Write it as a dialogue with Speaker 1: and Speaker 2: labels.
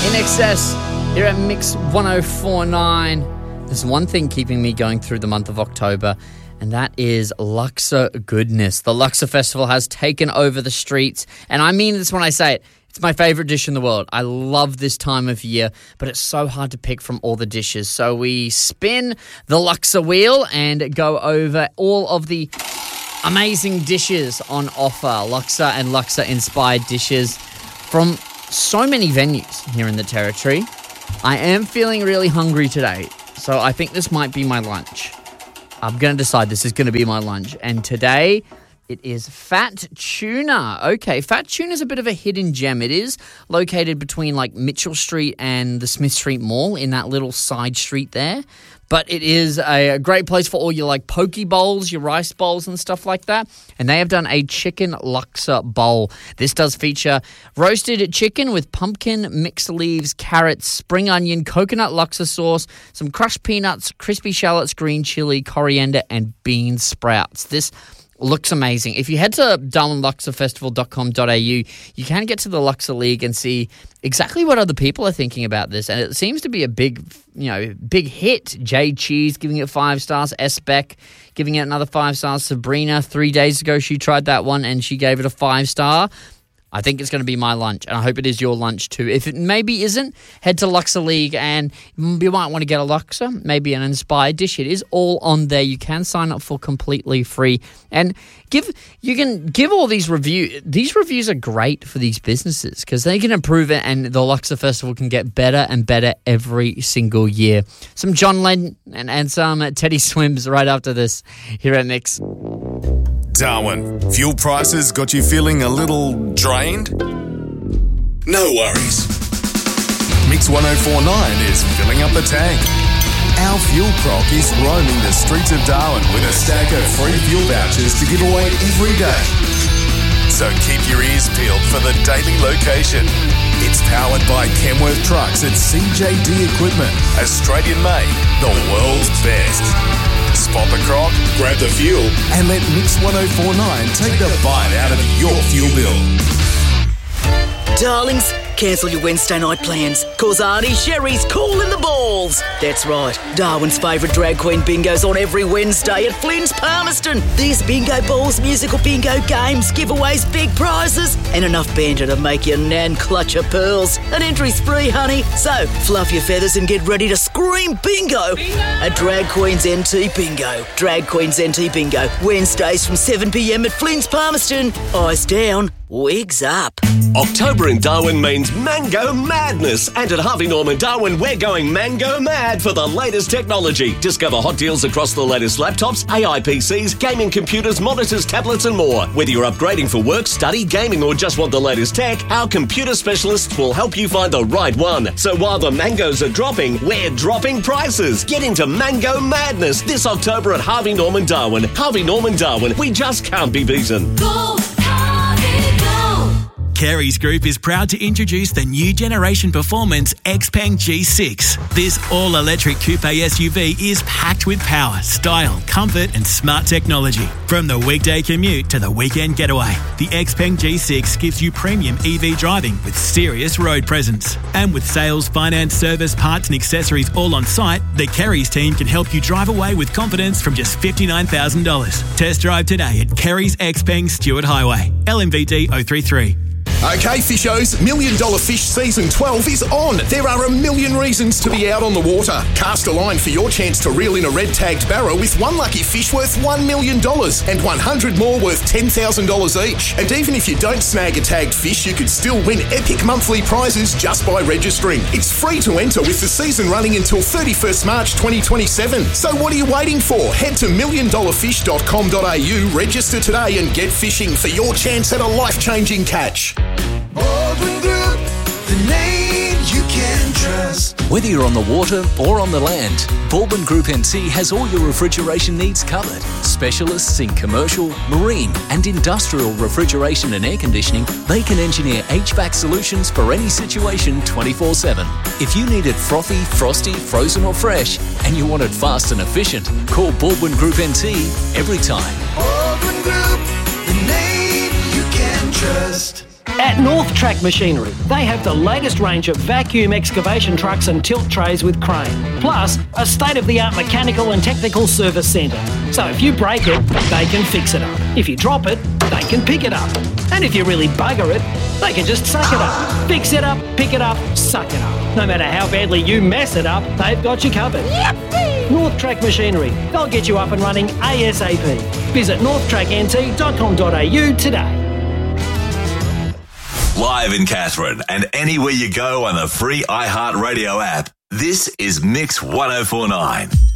Speaker 1: INXS here at Mix 1049. There's one thing keeping me going through the month of October, and that is Luxor goodness. The Luxor Festival has taken over the streets, and I mean this when I say it. It's my favorite dish in the world. I love this time of year, but it's so hard to pick from all the dishes. So we spin the Luxor wheel and go over all of the amazing dishes on offer. Luxor and Luxor-inspired dishes from so many venues here in the Territory. I am feeling really hungry today, so I think this might be my lunch. I'm going to decide this is going to be my lunch. And today, it is fat tuna. Okay, fat tuna is a bit of a hidden gem. It is located between like Mitchell Street and the Smith Street Mall in that little side street there. But it is a great place for all your like poke bowls, your rice bowls and stuff like that. And they have done a chicken Luxor bowl. This does feature roasted chicken with pumpkin, mixed leaves, carrots, spring onion, coconut Luxor sauce, some crushed peanuts, crispy shallots, green chili, coriander, and bean sprouts. This looks amazing. If you head to darwinluxorfestival.com.au, you can get to the Luxor League and see exactly what other people are thinking about this. And it seems to be a big hit. Jay Cheese giving it 5 stars. S. Beck giving it another 5 stars. Sabrina, 3 days ago, she tried that one and she gave it a 5 star. I think it's going to be my lunch, and I hope it is your lunch too. If it maybe isn't, head to Luxor League, and you might want to get a Luxor, maybe an inspired dish. It is all on there. You can sign up for completely free, and you can give all these reviews. These reviews are great for these businesses because they can improve it, and the Luxor Festival can get better and better every single year. Some John Lennon and some Teddy Swims right after this here at Mix.
Speaker 2: Darwin, fuel prices got you feeling a little drained? No worries. Mix 1049 is filling up the tank. Our fuel croc is roaming the streets of Darwin with a stack of free fuel vouchers to give away every day. So keep your ears peeled for the daily location. It's powered by Kenworth Trucks at CJD Equipment. Australian made, the world's best. Spot the croc, grab the fuel, and let Mix 1049 take the bite out of your fuel bill.
Speaker 3: Darlings, cancel your Wednesday night plans, cause Auntie Sherry's calling the balls. That's right, Darwin's favourite drag queen bingo's on every Wednesday at Flynn's Palmerston. There's bingo balls, musical bingo games, giveaways, big prizes, and enough banter to make your nan clutch her pearls. An entry's free, honey, so fluff your feathers and get ready to scream bingo at Drag Queen's NT Bingo. Drag Queen's NT Bingo, Wednesdays from 7 p.m. at Flynn's Palmerston. Eyes down, wigs up.
Speaker 4: October in Darwin means Mango Madness, and at Harvey Norman Darwin we're going Mango Mad for the latest technology. Discover hot deals across the latest laptops, AI PCs, gaming computers, monitors, tablets and more. Whether you're upgrading for work, study, gaming or just want the latest tech, our computer specialists will help you find the right one. So while the mangoes are dropping, we're dropping prices. Get into Mango Madness this October at Harvey Norman Darwin. Harvey Norman Darwin, we just can't be beaten.
Speaker 5: Go! Kerry's Group is proud to introduce the new generation performance Xpeng G6. This all-electric coupe SUV is packed with power, style, comfort and smart technology. From the weekday commute to the weekend getaway, the Xpeng G6 gives you premium EV driving with serious road presence. And with sales, finance, service, parts and accessories all on site, the Kerry's team can help you drive away with confidence from just $59,000. Test drive today at Kerry's Xpeng Stewart Highway, LMVD 033.
Speaker 6: Okay, Fishos, $1 Million Fish Season 12 is on. There are a million reasons to be out on the water. Cast a line for your chance to reel in a red-tagged barrow with one lucky fish worth $1 million and 100 more worth $10,000 each. And even if you don't snag a tagged fish, you could still win epic monthly prizes just by registering. It's free to enter with the season running until 31st March 2027. So what are you waiting for? Head to milliondollarfish.com.au, register today and get fishing for your chance at a life-changing catch.
Speaker 7: Baldwin Group, the name you can trust.
Speaker 8: Whether you're on the water or on the land, Baldwin Group NT has all your refrigeration needs covered. Specialists in commercial, marine and industrial refrigeration and air conditioning, they can engineer HVAC solutions for any situation 24/7. If you need it frothy, frosty, frozen or fresh, and you want it fast and efficient, call Baldwin Group NT every time.
Speaker 7: Baldwin Group, the name you can trust.
Speaker 9: At North Track Machinery, they have the latest range of vacuum excavation trucks and tilt trays with crane, plus a state-of-the-art mechanical and technical service centre. So if you break it, they can fix it up. If you drop it, they can pick it up. And if you really bugger it, they can just suck it up. Fix it up, pick it up, suck it up. No matter how badly you mess it up, they've got you covered. North Track Machinery. They'll get you up and running ASAP. Visit northtracknt.com.au today.
Speaker 10: Live in Katherine and anywhere you go on the free iHeartRadio app, this is Mix 1049.